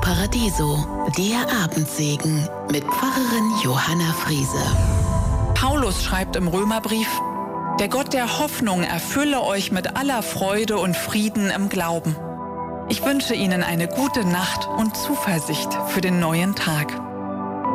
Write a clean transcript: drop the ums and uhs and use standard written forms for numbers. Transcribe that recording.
Paradiso, der Abendsegen mit Pfarrerin Johanna Friese. Paulus schreibt im Römerbrief: Der Gott der Hoffnung erfülle euch mit aller Freude und Frieden im Glauben. Ich wünsche Ihnen eine gute Nacht und Zuversicht für den neuen Tag.